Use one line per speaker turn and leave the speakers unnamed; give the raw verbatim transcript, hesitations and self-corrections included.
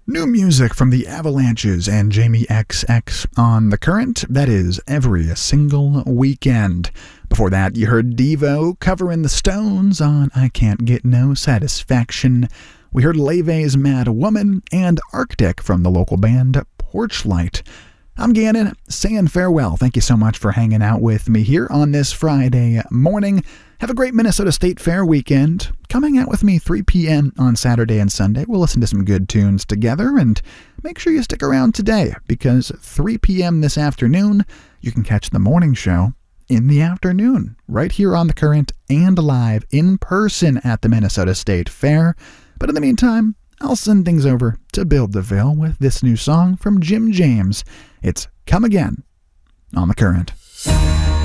New music from the Avalanches and Jamie X X on The Current. That is every single weekend. Before that, you heard Devo covering the Stones on I Can't Get No Satisfaction. We heard Leve's Mad Woman and Arctic from the local band Porchlight. I'm Gannon, saying farewell. Thank you so much for hanging out with me here on this Friday morning. Have a great Minnesota State Fair weekend. Come hang out with me three p.m. on Saturday and Sunday. We'll listen to some good tunes together, and make sure you stick around today, because three p.m. this afternoon, you can catch the morning show in the afternoon, right here on The Current and live in person at the Minnesota State Fair. But in the meantime, I'll send things over to Bill DeVille with this new song from Jim James. It's Come Again on The Current.